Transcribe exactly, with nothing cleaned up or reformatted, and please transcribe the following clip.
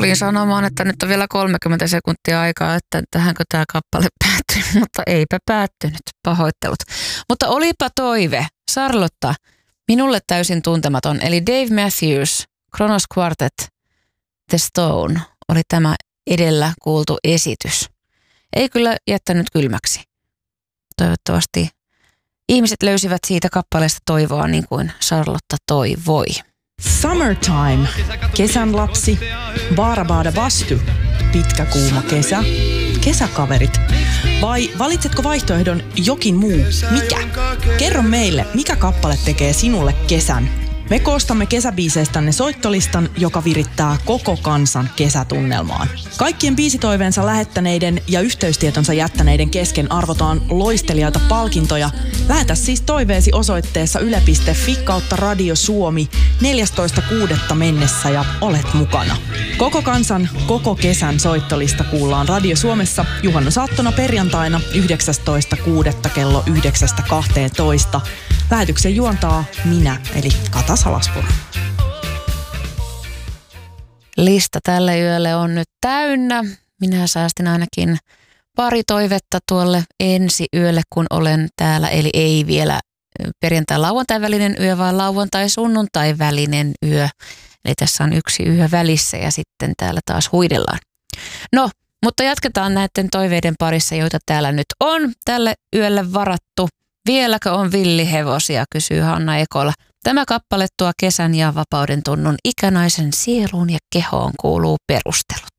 tulin sanomaan, että nyt on vielä kolmekymmentä sekuntia aikaa, että tähänkö tämä kappale päättyy, mutta eipä päättynyt. Pahoittelut. Mutta olipa toive. Charlotta, minulle täysin tuntematon, eli Dave Matthews, Kronos Quartet, The Stone, oli tämä edellä kuultu esitys. Ei kyllä jättänyt kylmäksi. Toivottavasti ihmiset löysivät siitä kappaleesta toivoa niin kuin Charlotta toivoi. Summertime, kesän lapsi, Baarabaada Bastu, pitkä kuuma kesä, kesäkaverit. Vai valitsetko vaihtoehdon jokin muu? Mikä? Kerro meille, mikä kappale tekee sinulle kesän? Me koostamme kesäbiiseistänne soittolistan, joka virittää koko kansan kesätunnelmaan. Kaikkien biisitoiveensa lähettäneiden ja yhteystietonsa jättäneiden kesken arvotaan loistelijaita palkintoja. Lähetä siis toiveesi osoitteessa yle piste fi kautta Radio Suomi neljästoista kuudetta mennessä ja olet mukana. Koko kansan, koko kesän soittolista kuullaan Radio Suomessa juhannusaattona perjantaina yhdeksästoista kuudetta kello yhdeksästä kahteentoista. Lähetyksen juontaa minä, eli Kata Salaspuro. Lista tälle yölle on nyt täynnä. Minä säästin ainakin pari toivetta tuolle ensi yölle, kun olen täällä. Eli ei vielä perjantai-lauantai välinen yö, vaan lauantai-sunnuntai välinen yö. Eli tässä on yksi yö välissä ja sitten täällä taas huidellaan. No, mutta jatketaan näiden toiveiden parissa, joita täällä nyt on tälle yölle varattu. Vieläkö on villihevosia, kysyy Hanna Ekola. Tämä kappale tuo kesän ja vapauden tunnun ikänaisen sieluun ja kehoon kuuluu perustelut.